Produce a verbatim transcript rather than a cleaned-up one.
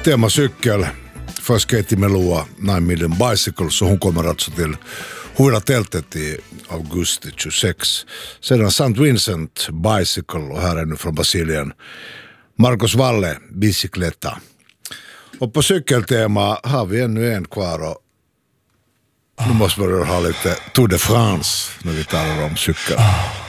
Teemacykel för Katie Melua, Nine Million Bicycles, så hon kommer alltså till Huila-tältet i augusti tjugosex. Sedan Saint Vincent Bicycle, och här är nu från Brasilien Marcos Valle, Bicicleta. Och på cykeltema har vi ännu en kvar, och nu måste vi ha lite Tour de France när vi talar om cykel.